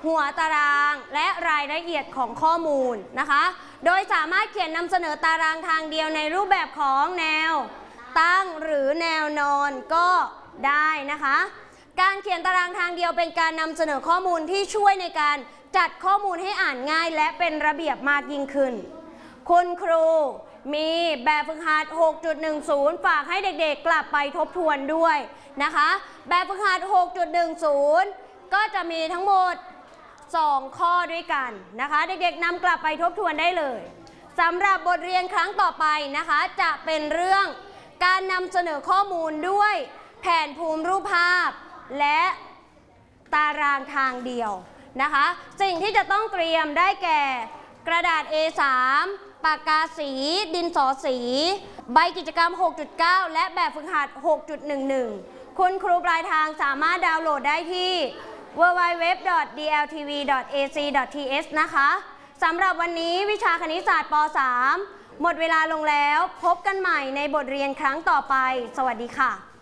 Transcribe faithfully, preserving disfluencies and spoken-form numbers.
หัวตารางและรายละเอียดของข้อมูลนะคะโดยสามารถเขียนนำเสนอตารางทางเดียวในรูปแบบของแนวตั้งหรือแนวนอนก็ได้นะคะการเขียนตารางทางเดียวเป็นการนำเสนอข้อมูลที่ช่วยในการจัดข้อมูลให้อ่านง่ายและเป็นระเบียบมากยิ่งขึ้นคุณครูมีแบบฝึกหัด หกจุดหนึ่งศูนย์ ฝากให้เด็กๆกลับไปทบทวนด้วยนะคะแบบฝึกหัด หกจุดหนึ่งศูนย์ ก็จะมีทั้งหมดสองข้อด้วยกันนะคะเด็กๆนำกลับไปทบทวนได้เลยสำหรับบทเรียนครั้งต่อไปนะคะจะเป็นเรื่องการนำเสนอข้อมูลด้วยแผนภูมิรูปภาพและตารางทางเดียวนะคะสิ่งที่จะต้องเตรียมได้แก่กระดาษ เอ สาม ปากกาสีดินสอสีใบกิจกรรม หกจุดเก้า และแบบฝึกหัด หกจุดหนึ่งหนึ่ง คุณครูปลายทางสามารถดาวน์โหลดได้ที่ ดับเบิลยู ดับเบิลยู ดับเบิลยู ดอท ดี แอล ที วี ดอท เอ ซี ดอท ที เอส นะคะสำหรับวันนี้วิชาคณิตศาสตร์ป สาม หมดเวลาลงแล้วพบกันใหม่ในบทเรียนครั้งต่อไปสวัสดีค่ะ